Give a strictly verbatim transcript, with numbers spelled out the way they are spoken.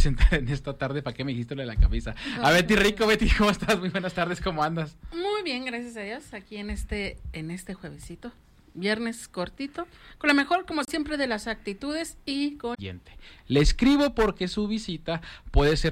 presentar en esta tarde. ¿Para qué me dijiste lo de la camisa? A Betty Rico. Betty, ¿cómo estás? Muy buenas tardes, ¿cómo andas? Muy bien, gracias a Dios, aquí en este, en este juevesito, viernes cortito, con lo mejor, como siempre, de las actitudes y con... Le escribo porque su visita puede ser